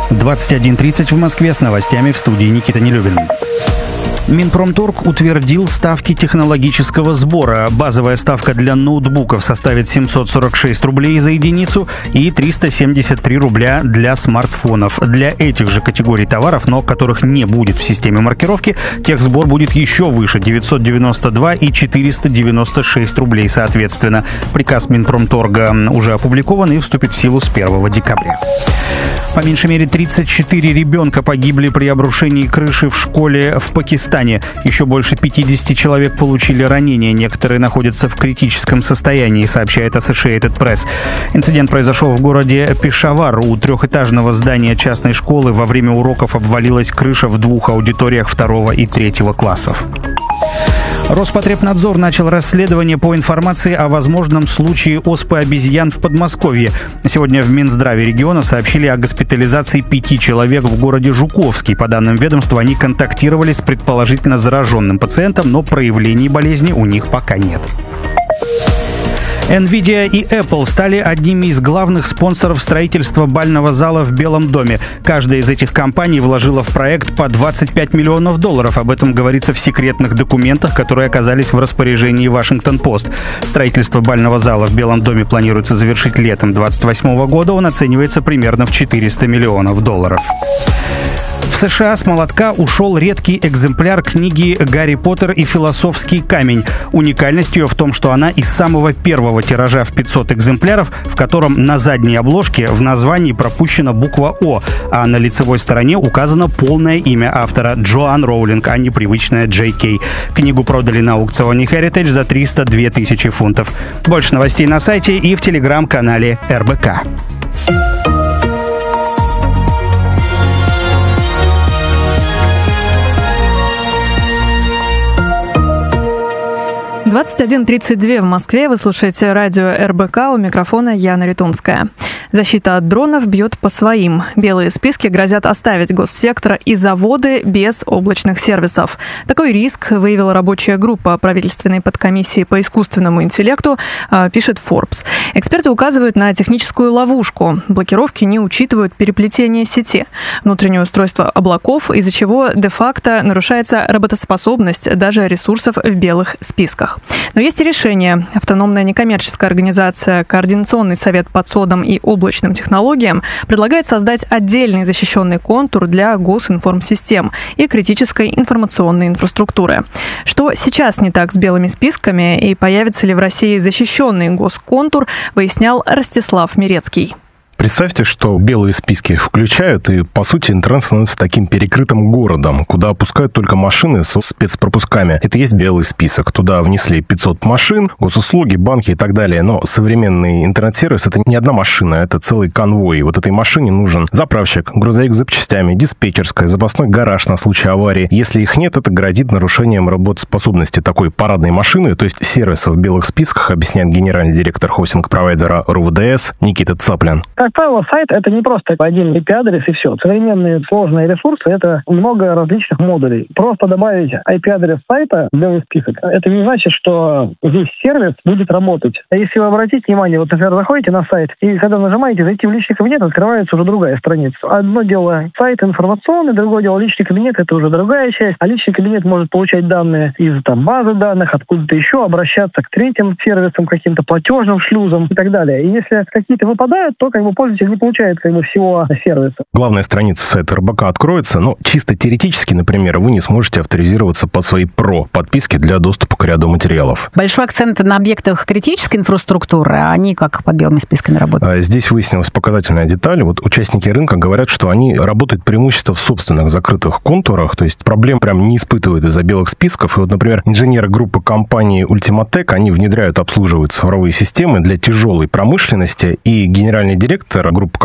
21:30 в Москве, с новостями в студии Никита Нелюбин. Минпромторг утвердил ставки технологического сбора. Базовая ставка для ноутбуков составит 746 рублей за единицу и 373 рубля для смартфонов. Для этих же категорий товаров, но которых не будет в системе маркировки, техсбор будет еще выше – 992 и 496 рублей соответственно. Приказ Минпромторга уже опубликован и вступит в силу с 1 декабря. По меньшей мере 34 ребенка погибли при обрушении крыши в школе в Пакистане. Еще больше 50 человек получили ранения. Некоторые находятся в критическом состоянии, сообщает Associated Press. Инцидент произошел в городе Пешавар. У трехэтажного здания частной школы во время уроков обвалилась крыша в двух аудиториях 2 и 3 классов. Роспотребнадзор начал расследование по информации о возможном случае оспы обезьян в Подмосковье. Сегодня в Минздраве региона сообщили о госпитализации 5 человек в городе Жуковский. По данным ведомства, они контактировали с предположительно зараженным пациентом, но проявлений болезни у них пока нет. Nvidia и Apple стали одними из главных спонсоров строительства бального зала в Белом доме. Каждая из этих компаний вложила в проект по $25 миллионов. Об этом говорится в секретных документах, которые оказались в распоряжении Washington-Post. Строительство бального зала в Белом доме планируется завершить летом 2028 года. Он оценивается примерно в $400 миллионов. В США с молотка ушел редкий экземпляр книги «Гарри Поттер и философский камень». Уникальность ее в том, что она из самого первого тиража в 500 экземпляров, в котором на задней обложке в названии пропущена буква «О», а на лицевой стороне указано полное имя автора — Джоан Роулинг, а не привычная Джей Кей. Книгу продали на аукционе Heritage за 302 тысячи фунтов. Больше новостей на сайте и в телеграм-канале РБК. — 21:32 в Москве. Вы слушаете радио РБК. У микрофона Яна Ритунская. Защита от дронов бьет по своим. Белые списки грозят оставить госсектор и заводы без облачных сервисов. Такой риск выявила рабочая группа правительственной подкомиссии по искусственному интеллекту, пишет Forbes. Эксперты указывают на техническую ловушку. Блокировки не учитывают переплетение сети, внутреннее устройство облаков, из-за чего де-факто нарушается работоспособность даже ресурсов в белых списках. Но есть и решение. Автономная некоммерческая организация «Координационный совет по СОДам и облачным технологиям» предлагает создать отдельный защищенный контур для госинформсистем и критической информационной инфраструктуры. Что сейчас не так с белыми списками и появится ли в России защищенный госконтур, выяснял Ростислав Мирецкий. Представьте, что белые списки включают, и, по сути, интернет становится таким перекрытым городом, куда опускают только машины со спецпропусками. Это есть белый список. Туда внесли 500 машин, госуслуги, банки и так далее. Но современный интернет-сервис — это не одна машина, это целый конвой. И вот этой машине нужен заправщик, грузовик с запчастями, диспетчерская, запасной гараж на случай аварии. Если их нет, это грозит нарушением работоспособности такой парадной машины, то есть сервиса в белых списках, объясняет генеральный директор хостинг-провайдера РУВДС Никита Цаплин. Как правило, сайт — это не просто один IP-адрес и все. Современные сложные ресурсы — это много различных модулей. Просто добавить IP-адрес сайта в белый список — это не значит, что весь сервис будет работать. А если вы обратите внимание, вот, например, заходите на сайт, и когда нажимаете «Зайти в личный кабинет», открывается уже другая страница. Одно дело сайт информационный, другое дело личный кабинет — это уже другая часть. А личный кабинет может получать данные из базы данных, откуда-то еще, обращаться к третьим сервисам, каким-то платежным шлюзам и так далее. И если какие-то выпадают, то пользователь не получает всего сервиса. Главная страница сайта РБК откроется, но чисто теоретически, например, вы не сможете авторизироваться по своей подписке для доступа к ряду материалов. Большой акцент на объектах критической инфраструктуры, а они как под белыми списками работают? Здесь выяснилась показательная деталь. Вот участники рынка говорят, что они работают преимущественно в собственных закрытых контурах, то есть проблем прям не испытывают из-за белых списков. И вот, например, инженеры группы компании Ultimatec, они внедряют, обслуживают цифровые системы для тяжелой промышленности, и генеральный директор группы